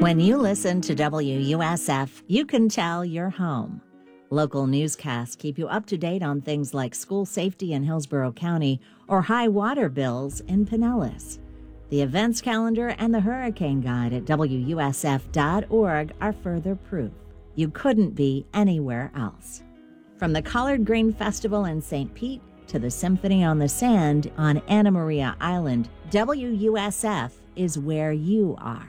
When you listen to WUSF, you can tell you're home. Local newscasts keep you up to date on things like school safety in Hillsborough County or high water bills in Pinellas. The events calendar and the hurricane guide at WUSF.org are further proof. You couldn't be anywhere else. From the Collard Green Festival in St. Pete to the Symphony on the Sand on Anna Maria Island, WUSF is where you are.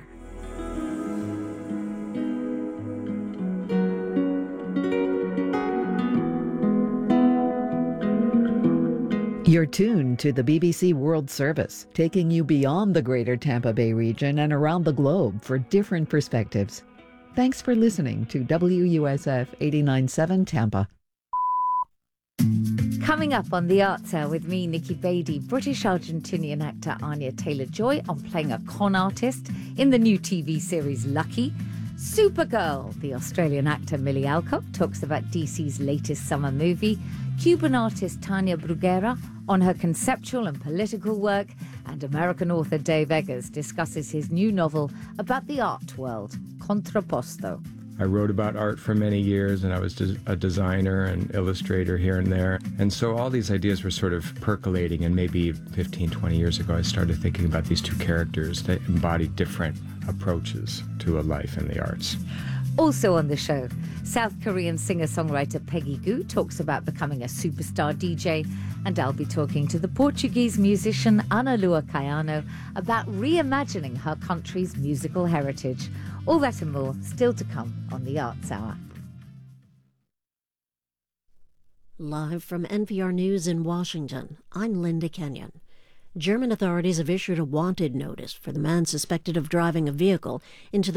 You're tuned to the BBC World Service, taking you beyond the greater Tampa Bay region and around the globe for different perspectives. Thanks for listening to WUSF 89.7 Tampa. Coming up on The Arts Hour with me, Nikki Beattie, British-Argentinian actor Anya Taylor-Joy on playing a con artist in the new TV series Lucky. Supergirl, the Australian actor Millie Alcock talks about DC's latest summer movie. Cuban artist Tania Bruguera on her conceptual and political work, and American author Dave Eggers discusses his new novel about the art world, Contrapposto. I wrote about art for many years, and I was a designer and illustrator here and there. And so all these ideas were sort of percolating, and maybe 15, 20 years ago, I started thinking about these two characters that embody different approaches to a life in the arts. Also on the show, South Korean singer-songwriter Peggy Gou talks about becoming a superstar DJ, and I'll be talking to the Portuguese musician Ana Lua Caiano about reimagining her country's musical heritage. All that and more still to come on The Arts Hour. Live from NPR News in Washington, I'm Linda Kenyon. German authorities have issued a wanted notice for the man suspected of driving a vehicle into the